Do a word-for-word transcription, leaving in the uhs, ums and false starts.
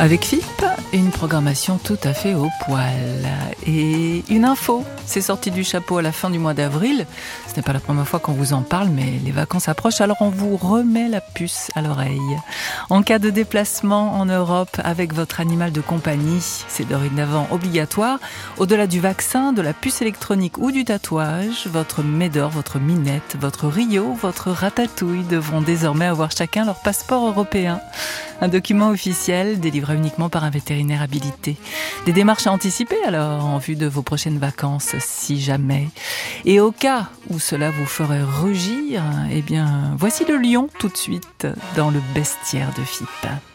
Avec F I P, une programmation tout à fait au poil. Et une info, c'est sorti du chapeau à la fin du mois d'avril. Ce n'est pas la première fois qu'on vous en parle, mais les vacances approchent, alors on vous remet la puce à l'oreille. En cas de déplacement en Europe avec votre animal de compagnie, c'est dorénavant obligatoire. Au-delà du vaccin, de la puce électronique ou du tatouage, votre Médor, votre Minette, votre Rio, votre Ratatouille devront désormais avoir chacun leur passeport européen. Un document officiel délivré uniquement par un vétérinaire habilité. Des démarches à anticiper alors en vue de vos prochaines vacances, si jamais. Et au cas où cela vous ferait rugir, eh bien, voici le lion tout de suite dans le bestiaire de F I P.